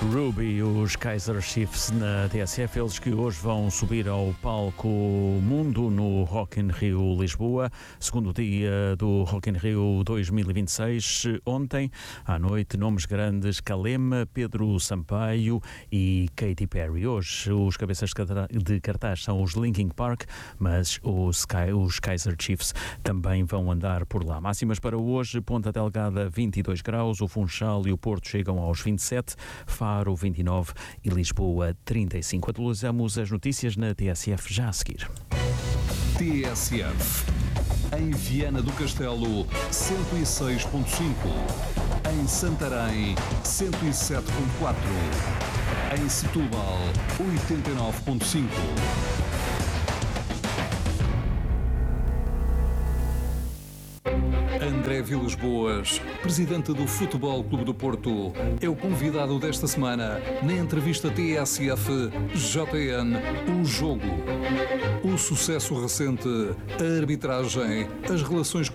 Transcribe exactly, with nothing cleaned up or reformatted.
Ruby, os Kaiser Chiefs na T S F, eles que hoje vão subir ao palco Mundo no Rock in Rio Lisboa, segundo dia do Rock in Rio dois mil e vinte e seis. Ontem à noite, nomes grandes: Kalema, Pedro Sampaio e Katy Perry. Hoje os cabeças de cartaz são os Linkin Park, mas os, Sky, os Kaiser Chiefs também vão andar por lá. Máximas para hoje: Ponta Delgada vinte e dois graus, o Funchal e o Porto chegam aos vinte e sete, Faro vinte e nove e Lisboa trinta e cinco. Atualizamos as notícias na T S F já a seguir. T S F em Viana do Castelo cento e seis ponto cinco, em Santarém cento e sete ponto quatro, em Setúbal oitenta e nove ponto cinco. André Vilas Boas, presidente do Futebol Clube do Porto, é o convidado desta semana na entrevista T S F J N, o jogo. O sucesso recente, a arbitragem, as relações